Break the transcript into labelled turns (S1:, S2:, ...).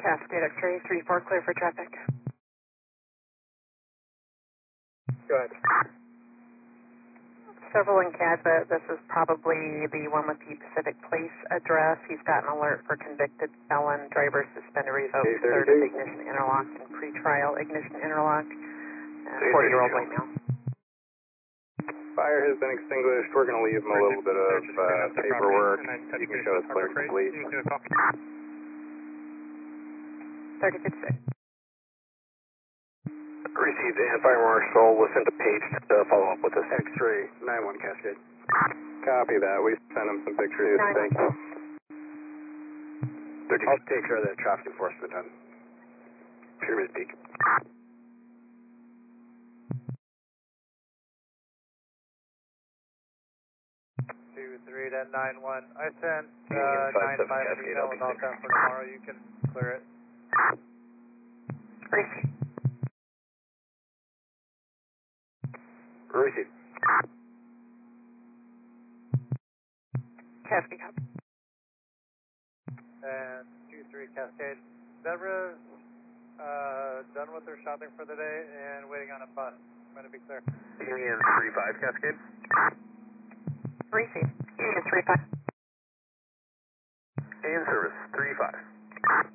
S1: Cascade X-ray 3-4, clear for traffic.
S2: Go ahead.
S1: Several in CAD, but this is probably the one with the Pacific Place address. He's got an alert for convicted felon, driver suspended, revoked, third of ignition interlock, and pretrial ignition interlock. 40-year-old white male.
S2: Fire has been extinguished. We're going to leave him a little bit of paperwork. You can show us clear complete.
S1: 3056.
S2: Received, and Fire Marshal, listen to Page to follow up with us. X-ray 9-1 Cascade. Copy that. We sent him some pictures. Thank you. I'll take care of that traffic enforcement on Pyramid Peak.
S3: 2-3 to 9-1. I sent 9-5 an email with all time for tomorrow. You can clear it.
S1: Receive.
S2: Receive.
S1: Cascade copy.
S3: And 2-3 Cascade. Deborah's done with her shopping for the day and waiting on a bus. I'm going to be clear.
S2: Union 3-5 Cascade.
S1: Receive. Union 3-5.
S2: In service 3-5.